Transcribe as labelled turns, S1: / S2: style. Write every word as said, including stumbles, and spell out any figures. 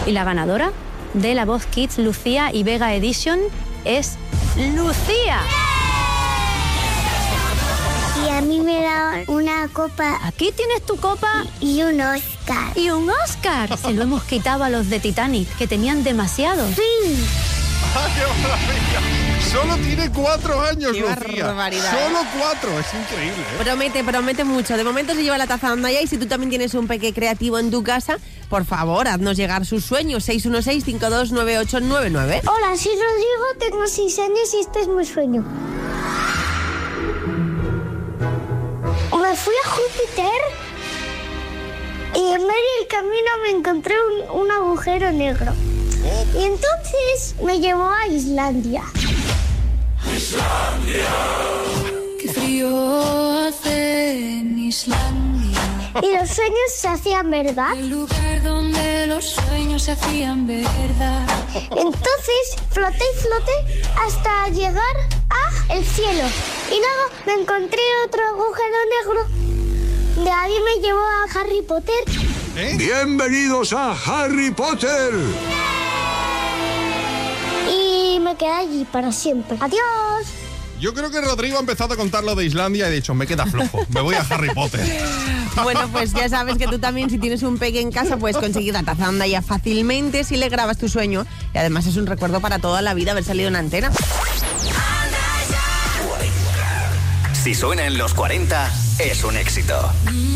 S1: Y la ganadora de La Voz Kids Lucía y Vega Edition es Lucía.
S2: Y a mí me da una copa.
S1: Aquí tienes tu copa
S2: y un Oscar.
S1: Y un Oscar. Se lo hemos quitado a los de Titanic, que tenían demasiado.
S2: Sí.
S3: ¡Ah, qué maravilla! Solo tiene cuatro años,
S4: qué
S3: Lucía.
S4: Barbaridad.
S3: Solo cuatro, es increíble, ¿eh?
S4: Promete, promete mucho. De momento se lleva la taza Andaya, y si tú también tienes un peque creativo en tu casa, por favor, haznos llegar sus sueños. seis uno seis, cinco dos nueve ocho nueve nueve.
S2: Hola, soy Rodrigo, tengo seis años y este es mi sueño. Me fui a Júpiter y en medio del camino me encontré un, un agujero negro. Y entonces me llevó a Islandia.
S5: Islandia. Qué frío hace en Islandia.
S2: Y los sueños se hacían verdad.
S5: El lugar donde los sueños se hacían verdad.
S2: Entonces floté y floté hasta llegar a el cielo. Y luego me encontré otro agujero negro. De ahí me llevó a Harry Potter.
S3: ¿Eh?
S6: Bienvenidos a Harry Potter.
S2: Y me quedé allí para siempre. ¡Adiós!
S3: Yo creo que Rodrigo ha empezado a contar lo de Islandia y ha dicho, me queda flojo, me voy a Harry Potter.
S4: Bueno, pues ya sabes que tú también, si tienes un peque en casa, puedes conseguir la taza Andaya fácilmente si le grabas tu sueño. Y además es un recuerdo para toda la vida haber salido en antena.
S7: Si suena en los cuarenta, es un éxito.